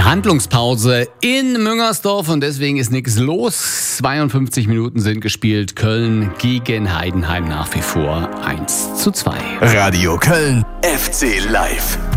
Handlungspause in Müngersdorf und deswegen ist nichts los. 52 Minuten sind gespielt. Köln gegen Heidenheim nach wie vor 1:2. Radio Köln FC Live.